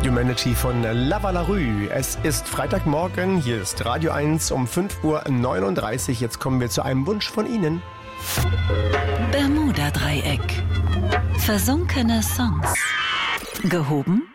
Humanity von Lava La Rue. Es ist Freitagmorgen, hier ist Radio 1 um 5:39 Uhr. Jetzt kommen wir zu einem Wunsch von Ihnen. Bermuda-Dreieck. Versunkene Songs. Gehoben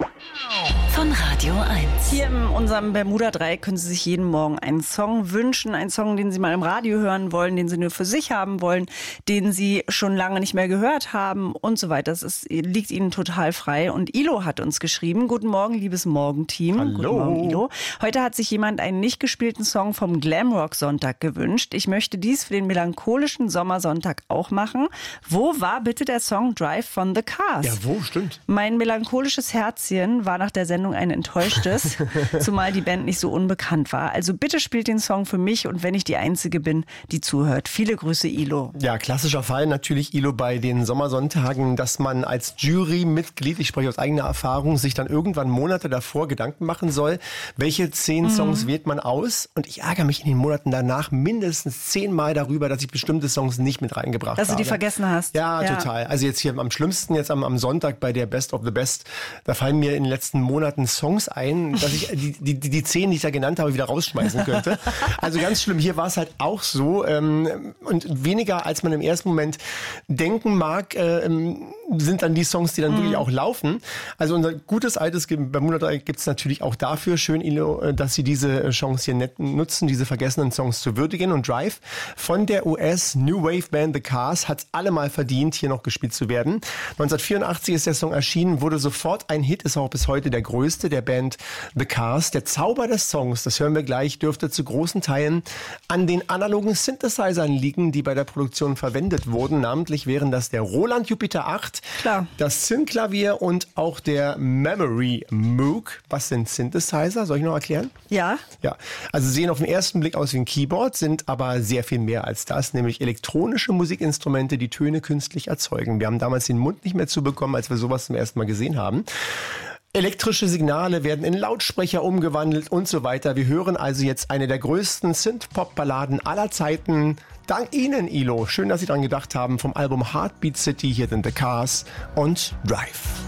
von Radio 1. Hier in unserem Bermuda-Dreieck können Sie sich jeden Morgen einen Song wünschen. Einen Song, den Sie mal im Radio hören wollen, den Sie nur für sich haben wollen, den Sie schon lange nicht mehr gehört haben und so weiter. Liegt Ihnen total frei. Und Ilo hat uns geschrieben. Guten Morgen, liebes Morgenteam. Hallo. Guten Morgen, Ilo. Heute hat sich jemand einen nicht gespielten Song vom Glamrock-Sonntag gewünscht. Ich möchte dies für den melancholischen Sommersonntag auch machen. Wo war bitte der Song Drive von The Cars? Ja, wo? Stimmt. Mein melancholisches Herzchen war nach der Sendung ein enttäuschtes, zumal die Band nicht so unbekannt war. Also bitte spielt den Song für mich und wenn ich die Einzige bin, die zuhört. Viele Grüße, Ilo. Ja, klassischer Fall natürlich, Ilo, bei den Sommersonntagen, dass man als Jurymitglied, ich spreche aus eigener Erfahrung, sich dann irgendwann Monate davor Gedanken machen soll, welche 10 Songs wählt man aus. Und ich ärgere mich in den Monaten danach mindestens 10 Mal darüber, dass ich bestimmte Songs nicht mit reingebracht habe. Dass du die vergessen hast. Ja, total. Also jetzt hier am schlimmsten, jetzt am Sonntag bei der Best of the Best, da fallen mir in den letzten Monaten Songs ein, dass ich die 10, die ich da genannt habe, wieder rausschmeißen könnte. Also ganz schlimm. Hier war es halt auch so. Und weniger, als man im ersten Moment denken mag, sind dann die Songs, die dann wirklich auch laufen. Also unser gutes altes Bermuda-Dreieck gibt es natürlich auch dafür. Schön, Ilo, dass Sie diese Chance hier nutzen, diese vergessenen Songs zu würdigen. Und Drive von der US New Wave Band The Cars hat es allemal verdient, hier noch gespielt zu werden. 1984 ist der Song erschienen, wurde sofort ein Hit, ist auch bis heute der größte der Band The Cars. Der Zauber des Songs, das hören wir gleich, dürfte zu großen Teilen an den analogen Synthesizern liegen, die bei der Produktion verwendet wurden. Namentlich wären das der Roland Jupiter 8, Klar. das Synth-Klavier und auch der Memory Moog. Was sind Synthesizer? Soll ich noch erklären? Ja. Ja, also sehen auf den ersten Blick aus wie ein Keyboard, sind aber sehr viel mehr als das, nämlich elektronische Musikinstrumente, die Töne künstlich erzeugen. Wir haben damals den Mund nicht mehr zubekommen, als wir sowas zum ersten Mal gesehen haben. Elektrische Signale werden in Lautsprecher umgewandelt und so weiter. Wir hören also jetzt eine der größten Synth-Pop-Balladen aller Zeiten. Dank Ihnen, Ilo. Schön, dass Sie daran gedacht haben. Vom Album Heartbeat City, hier sind The Cars und Drive.